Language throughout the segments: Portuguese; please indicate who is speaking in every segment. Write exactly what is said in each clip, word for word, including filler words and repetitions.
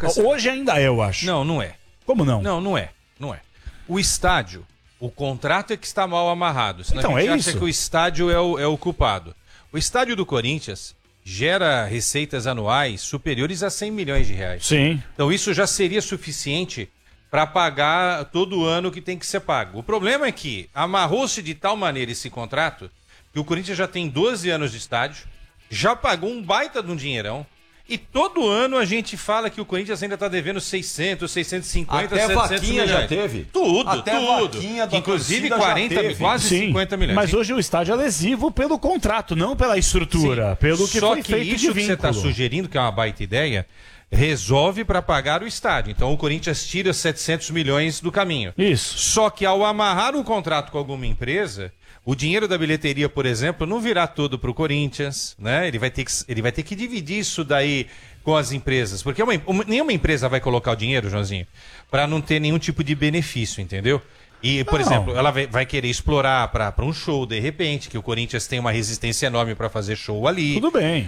Speaker 1: Hoje ainda é, eu acho.
Speaker 2: Não, não é.
Speaker 1: Como não?
Speaker 2: Não, não é. Não é. O estádio, o contrato é que está mal amarrado. Senão
Speaker 1: Então,
Speaker 2: a gente
Speaker 1: é
Speaker 2: acha
Speaker 1: isso.
Speaker 2: que o estádio é o, é o culpado. O estádio do Corinthians gera receitas anuais superiores a cem milhões de reais.
Speaker 1: Sim.
Speaker 2: Então isso já seria suficiente para pagar todo ano que tem que ser pago. O problema é que amarrou-se de tal maneira esse contrato que o Corinthians já tem doze anos de estádio, já pagou um baita de um dinheirão, e todo ano a gente fala que o Corinthians ainda está devendo seiscentos, seiscentos e cinquenta,
Speaker 3: Até
Speaker 2: setecentos
Speaker 3: vaquinha
Speaker 2: milhões.
Speaker 3: já teve.
Speaker 2: Tudo,
Speaker 3: Até
Speaker 2: tudo.
Speaker 3: vaquinha da
Speaker 2: Inclusive
Speaker 3: torcida já
Speaker 2: quarenta,
Speaker 3: teve.
Speaker 2: quase
Speaker 1: Sim,
Speaker 2: cinquenta milhões.
Speaker 1: mas hoje o estádio é lesivo pelo contrato, não pela estrutura,
Speaker 2: Sim.
Speaker 1: pelo que
Speaker 2: Só
Speaker 1: foi
Speaker 2: que
Speaker 1: feito
Speaker 2: isso
Speaker 1: de
Speaker 2: que você está
Speaker 1: vínculo.
Speaker 2: sugerindo, que é uma baita ideia, resolve para pagar o estádio. Então o Corinthians tira setecentos milhões do caminho.
Speaker 1: Isso.
Speaker 2: Só que ao amarrar um contrato com alguma empresa, o dinheiro da bilheteria, por exemplo, não virá todo para o Corinthians, né? Ele vai ter que, ele vai ter que dividir isso daí com as empresas, porque uma, uma, nenhuma empresa vai colocar o dinheiro, Joãozinho, para não ter nenhum tipo de benefício, entendeu? E, por
Speaker 1: Não.
Speaker 2: exemplo, ela vai, vai querer explorar para um show, de repente, que o Corinthians tem uma resistência enorme para fazer show ali.
Speaker 1: Tudo bem.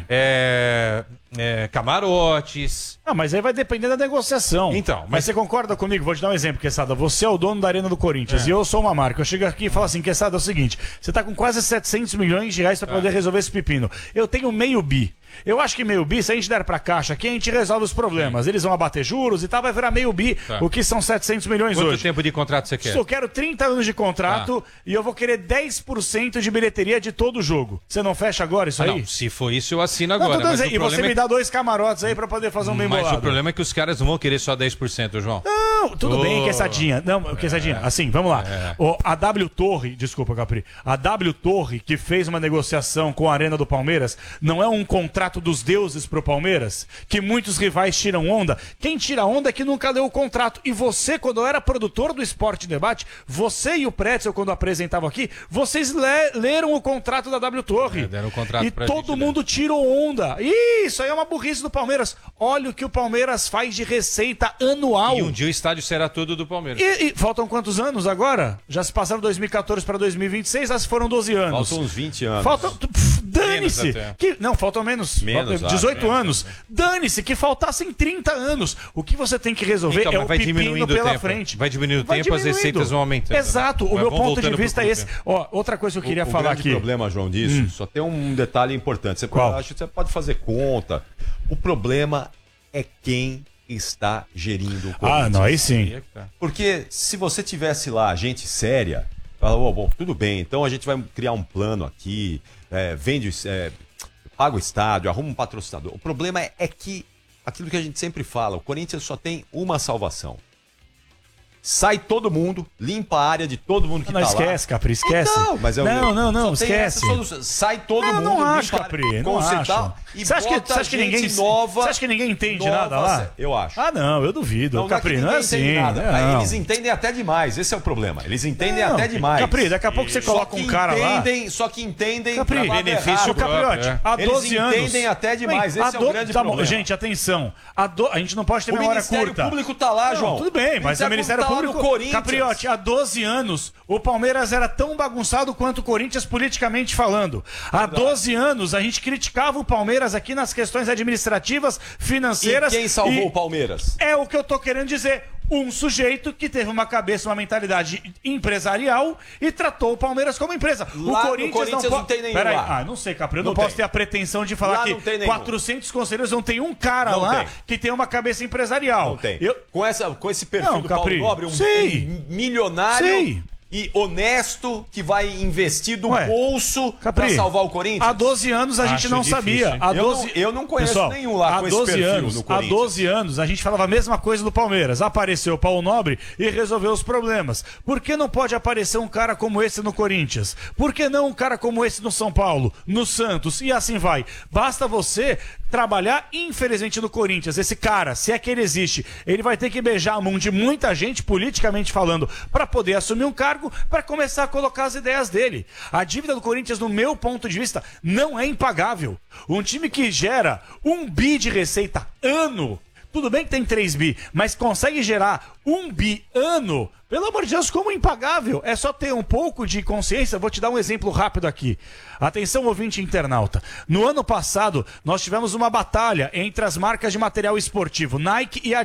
Speaker 2: É, é, camarotes.
Speaker 1: Ah, mas aí vai depender da negociação.
Speaker 2: Então,
Speaker 1: mas...
Speaker 2: mas-
Speaker 1: você concorda comigo? Vou te dar um exemplo, Quesada. Você é o dono da Arena do Corinthians e eu sou uma marca. Eu chego aqui e falo assim, Quesada, é o seguinte, você tá com quase setecentos milhões de reais para poder resolver esse pepino. Eu tenho meio bi. Eu acho que meio bi, se a gente der pra caixa aqui, a gente resolve os problemas. Eles vão abater juros e tal, vai virar meio bi,
Speaker 2: Tá.
Speaker 1: o que são setecentos milhões
Speaker 2: Quanto
Speaker 1: hoje.
Speaker 2: tempo de contrato você quer?
Speaker 1: Eu quero trinta anos de contrato e eu vou querer dez por cento de bilheteria de todo o jogo. Você não fecha agora isso
Speaker 2: Ah,
Speaker 1: aí?
Speaker 2: não, se for isso, eu assino
Speaker 1: Não,
Speaker 2: agora.
Speaker 1: tô dando
Speaker 2: mas
Speaker 1: aí,
Speaker 2: o
Speaker 1: e você
Speaker 2: problema
Speaker 1: me
Speaker 2: é
Speaker 1: dá dois camarotes aí pra poder fazer um bem
Speaker 2: Mas
Speaker 1: bolado.
Speaker 2: o problema é que os caras não vão querer só dez por cento, João.
Speaker 1: Não, tudo
Speaker 2: Oh.
Speaker 1: bem, Quesadinha. Não, Quesadinha, assim, vamos lá.
Speaker 2: É.
Speaker 1: O, a W Torre, desculpa, Capri. A W Torre, que fez uma negociação com a Arena do Palmeiras, não é um contrato dos deuses pro Palmeiras? Que muitos rivais tiram onda? Quem tira onda é que nunca leu o contrato. E você, quando eu era produtor do Esporte Debate, você e o Pretzel, quando apresentavam aqui, vocês le- leram o contrato da W Torre.
Speaker 2: É, deram o contrato
Speaker 1: e
Speaker 2: pra
Speaker 1: todo
Speaker 2: gente,
Speaker 1: mundo tirou onda. Ih, isso aí é uma burrice do Palmeiras. Olha o que o Palmeiras faz de receita anual.
Speaker 2: E um dia o estádio será todo do Palmeiras.
Speaker 1: E, e faltam quantos anos agora? Já se passaram dois mil e quatorze para dois mil e vinte e seis, já se foram doze anos.
Speaker 3: Faltam uns vinte anos.
Speaker 1: Faltam. pff, Dane-se!
Speaker 2: Menos até.
Speaker 1: Que, não, faltam menos.
Speaker 3: Menos,
Speaker 1: Faltam dezoito
Speaker 3: ah,
Speaker 1: anos. Dane-se, que faltassem trinta anos. O que você tem que resolver
Speaker 2: Então,
Speaker 1: é
Speaker 2: mas
Speaker 1: o
Speaker 2: vai
Speaker 1: pepino
Speaker 2: diminuindo o
Speaker 1: pela
Speaker 2: tempo.
Speaker 1: frente.
Speaker 2: Vai diminuindo o tempo, as receitas vão aumentando.
Speaker 1: Exato. O
Speaker 2: Mas
Speaker 1: meu
Speaker 2: vamos
Speaker 1: ponto de
Speaker 2: voltando pro
Speaker 1: vista é esse.
Speaker 2: tempo.
Speaker 1: Ó, outra coisa que eu queria
Speaker 3: o,
Speaker 1: falar
Speaker 3: o grande
Speaker 1: aqui.
Speaker 3: problema, João, disso, só tem um detalhe importante. Você
Speaker 1: Qual?
Speaker 3: pode, acho que você pode fazer conta. O problema é quem está gerindo o Corinthians.
Speaker 1: Ah, não, aí sim.
Speaker 2: Aí é que tá.
Speaker 3: Porque se você tivesse lá gente séria, fala, oh, bom, tudo bem, então a gente vai criar um plano aqui, é, vende, é, paga o estádio, arruma um patrocinador. O problema é, é que, aquilo que a gente sempre fala, o Corinthians só tem uma salvação. Sai todo mundo, limpa a área de todo mundo que
Speaker 1: Não,
Speaker 3: tá
Speaker 1: esquece,
Speaker 3: lá.
Speaker 1: Capri, esquece.
Speaker 3: Não, mas é o-
Speaker 1: não, não, não,
Speaker 3: só tem
Speaker 1: esquece.
Speaker 3: essa solução. Sai todo
Speaker 1: Não,
Speaker 3: mundo,
Speaker 1: não
Speaker 3: limpa
Speaker 1: acho,
Speaker 3: a área,
Speaker 1: Capri, não
Speaker 3: consertar
Speaker 1: acho.
Speaker 3: e
Speaker 1: Você acha que,
Speaker 3: bota
Speaker 1: você acha que
Speaker 3: gente
Speaker 1: ninguém
Speaker 3: nova.
Speaker 1: Você acha que ninguém entende
Speaker 3: nova,
Speaker 1: nada lá?
Speaker 3: Eu acho.
Speaker 1: Ah, não, eu duvido.
Speaker 3: Não,
Speaker 1: Capri,
Speaker 3: não
Speaker 1: não é
Speaker 3: é que ninguém
Speaker 1: assim.
Speaker 3: entende nada.
Speaker 1: não.
Speaker 3: Eles entendem até demais, esse é o problema. Eles entendem
Speaker 1: Não,
Speaker 3: até demais.
Speaker 1: Capri, daqui a pouco você
Speaker 3: Só
Speaker 1: coloca
Speaker 3: que
Speaker 1: um cara lá.
Speaker 3: entendem, Só que entendem
Speaker 1: Capri,
Speaker 3: pra lado
Speaker 2: benefício
Speaker 3: errado.
Speaker 1: Ô, Capriotti,
Speaker 2: é.
Speaker 1: há
Speaker 3: Eles
Speaker 1: doze anos.
Speaker 3: entendem até demais,
Speaker 1: Bem,
Speaker 3: esse
Speaker 1: há
Speaker 3: é o
Speaker 1: do-
Speaker 3: grande
Speaker 1: tá bom,
Speaker 3: problema.
Speaker 1: gente, atenção. A, do- a gente não pode ter
Speaker 3: O
Speaker 1: memória
Speaker 3: Ministério
Speaker 1: curta.
Speaker 3: Público tá lá,
Speaker 1: Não,
Speaker 3: João.
Speaker 1: tudo bem, mas o Ministério
Speaker 3: tá lá
Speaker 1: Público.
Speaker 3: no Corinthians.
Speaker 1: Capriotti, há doze anos, o Palmeiras era tão bagunçado quanto o Corinthians politicamente falando. Há doze anos, a gente criticava o Palmeiras aqui nas questões administrativas, financeiras.
Speaker 3: E quem salvou
Speaker 1: e
Speaker 3: o Palmeiras?
Speaker 1: É o que eu tô querendo dizer. Um sujeito que teve uma cabeça, uma mentalidade empresarial e tratou o Palmeiras como empresa.
Speaker 3: Lá
Speaker 1: o
Speaker 3: no
Speaker 1: Corinthians,
Speaker 3: Corinthians
Speaker 1: não,
Speaker 3: não
Speaker 1: po-
Speaker 3: tem nenhum
Speaker 1: Peraí,
Speaker 3: lá.
Speaker 1: ah, não sei, Capri, eu não,
Speaker 3: Não
Speaker 1: posso
Speaker 3: tem.
Speaker 1: ter a pretensão de falar
Speaker 3: Lá
Speaker 1: que
Speaker 3: não tem nenhum.
Speaker 1: quatrocentos conselheiros não tem um cara
Speaker 3: Não
Speaker 1: lá
Speaker 3: tem.
Speaker 1: que tem uma cabeça empresarial.
Speaker 3: Não tem.
Speaker 1: Eu,
Speaker 3: Com, essa, com esse perfil
Speaker 1: Não,
Speaker 3: do
Speaker 1: Capri,
Speaker 3: Paulo Nobre, um,
Speaker 1: sei.
Speaker 3: um milionário
Speaker 1: Sei.
Speaker 3: e honesto que vai investir do
Speaker 1: Ué,
Speaker 3: bolso
Speaker 1: Capri,
Speaker 3: pra salvar o Corinthians?
Speaker 1: Há doze anos a gente
Speaker 2: Acho
Speaker 1: não
Speaker 2: difícil,
Speaker 1: sabia.
Speaker 2: hein?
Speaker 1: Há
Speaker 3: Eu
Speaker 1: doze...
Speaker 3: não- eu não conheço
Speaker 1: Pessoal,
Speaker 3: nenhum lá
Speaker 1: há
Speaker 3: com esse
Speaker 1: doze
Speaker 3: perfil
Speaker 1: anos,
Speaker 3: no
Speaker 1: Há
Speaker 3: Corinthians.
Speaker 1: doze anos a gente falava a mesma coisa do Palmeiras. Apareceu o Paulo Nobre e resolveu os problemas. Por que não pode aparecer um cara como esse no Corinthians? Por que não um cara como esse no São Paulo, no Santos e assim vai? Basta você trabalhar, infelizmente, no Corinthians. Esse cara, se é que ele existe, ele vai ter que beijar a mão de muita gente, politicamente falando, para poder assumir um cargo, para começar a colocar as ideias dele. A dívida do Corinthians, no meu ponto de vista, não é impagável. Um time que gera um bi de receita ano, tudo bem que tem três bi, mas consegue gerar um bi ano, pelo amor de Deus, como impagável. É só ter um pouco de consciência. Vou te dar um exemplo rápido aqui. Atenção, ouvinte internauta. No ano passado, nós tivemos uma batalha entre as marcas de material esportivo, Nike e Adidas.